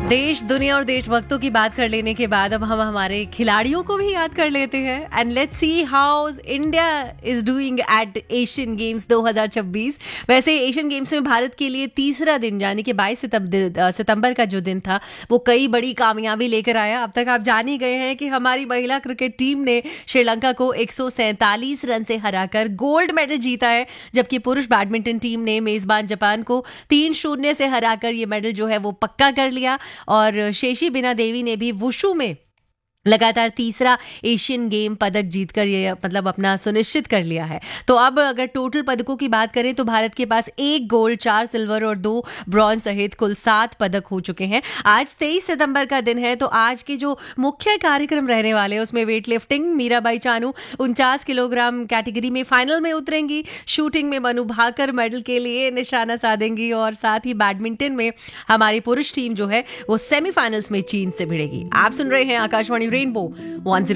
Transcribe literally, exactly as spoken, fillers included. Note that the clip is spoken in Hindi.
देश दुनिया और देशभक्तों की बात कर लेने के बाद अब हम हमारे खिलाड़ियों को भी याद कर लेते हैं and let's see how India is doing at Asian games दो हज़ार छब्बीस। वैसे एशियन गेम्स में भारत के लिए तीसरा दिन यानी कि बाईस सितंबर का जो दिन था वो कई बड़ी कामयाबी लेकर आया। अब तक आप जान ही गए हैं कि हमारी महिला क्रिकेट टीम ने श्रीलंका को एक सौ सैंतालीस रन से हराकर गोल्ड मेडल जीता है, जबकि पुरुष बैडमिंटन टीम ने मेजबान जापान को तीन शून्य से हराकर ये मेडल जो है वो पक्का कर लिया। और शेशी बिना देवी ने भी वुशु में लगातार तीसरा एशियन गेम पदक जीतकर ये मतलब अपना सुनिश्चित कर लिया है। तो अब अगर टोटल पदकों की बात करें तो भारत के पास एक गोल्ड, चार सिल्वर और दो ब्रॉन्ज सहित कुल सात पदक हो चुके हैं। आज तेईस सितंबर का दिन है, तो आज के जो मुख्य कार्यक्रम रहने वाले हैं उसमें वेट लिफ्टिंग मीराबाई चानू उनचास किलोग्राम कैटेगरी में फाइनल में उतरेंगी। शूटिंग में मनु भाकर मेडल के लिए निशाना साधेंगी और साथ ही बैडमिंटन में हमारी पुरुष टीम जो है वो सेमीफाइनल्स में चीन से भिड़ेगी। आप सुन रहे हैं आकाशवाणी रेनबो वन